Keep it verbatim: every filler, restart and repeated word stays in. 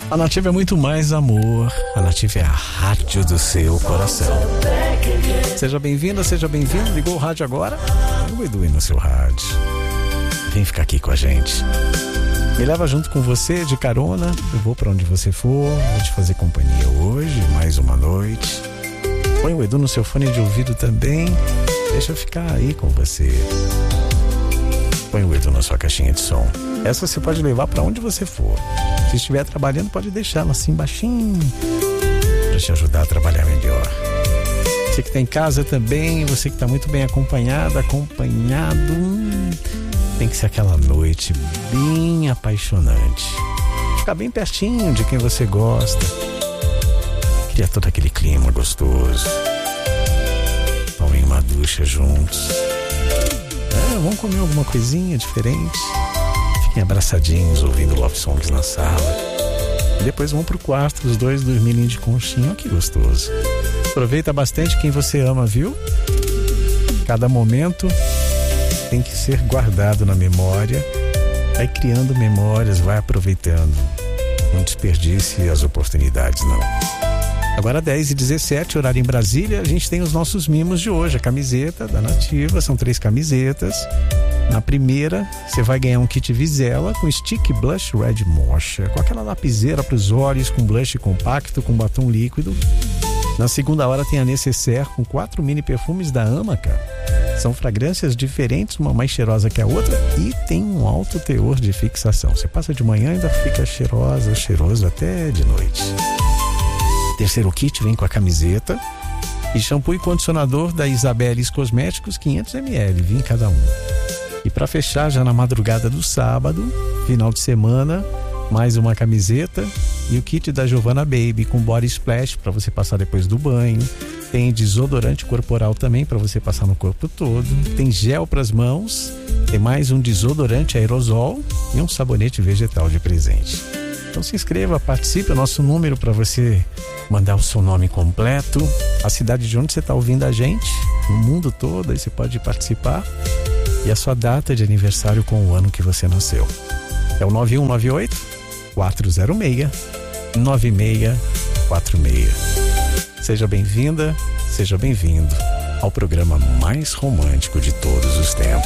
A Nativa é muito mais amor. A Nativa é a rádio do seu coração. Seja bem-vinda, seja bem-vindo. Ligou o rádio agora? O Edu aí no seu rádio. Vem ficar aqui com a gente. Me leva junto com você de carona. Eu vou pra onde você for. Vou te fazer companhia hoje, mais uma noite. Põe o Edu no seu fone de ouvido também. Deixa eu ficar aí com você. Põe o Edu na sua caixinha de som. Essa você pode levar pra onde você for. Se estiver trabalhando, pode deixá-la assim baixinho pra te ajudar a trabalhar melhor. Você que tá em casa também, você que tá muito bem acompanhada, acompanhado, hum, tem que ser aquela noite bem apaixonante. Ficar bem pertinho de quem você gosta. Cria todo aquele clima gostoso. Tomem uma ducha juntos. É, vamos comer alguma coisinha diferente. Fiquem abraçadinhos ouvindo love songs na sala. E depois vão pro quarto, os dois dormirem de conchinha. Que gostoso. Aproveita bastante quem você ama, viu? Cada momento tem que ser guardado na memória. Vai criando memórias, vai aproveitando. Não desperdice as oportunidades, não. Agora dez e dezessete, horário em Brasília, a gente tem os nossos mimos de hoje. A camiseta da Nativa, são três camisetas. Na primeira, você vai ganhar um kit Vizela com stick blush red mocha, com aquela lapiseira para os olhos, com blush compacto, com batom líquido. Na segunda hora tem a Necessaire com quatro mini perfumes da Amaca. São fragrâncias diferentes, uma mais cheirosa que a outra, e tem um alto teor de fixação. Você passa de manhã e ainda fica cheirosa, cheiroso até de noite. Terceiro kit vem com a camiseta e shampoo e condicionador da Isabelis Cosméticos, quinhentos mililitros, vinte cada um. E para fechar, já na madrugada do sábado, final de semana, mais uma camiseta e o kit da Giovanna Baby com body splash para você passar depois do banho. Tem desodorante corporal também para você passar no corpo todo. Tem gel para as mãos. Tem mais um desodorante aerosol e um sabonete vegetal de presente. Então se inscreva, participe. O nosso número para você mandar o seu nome completo, a cidade de onde você está ouvindo a gente, no mundo todo, aí você pode participar. E a sua data de aniversário com o ano que você nasceu. É o nove um nove oito, quatro zero seis, nove seis quatro seis. Seja bem-vinda, seja bem-vindo ao programa mais romântico de todos os tempos.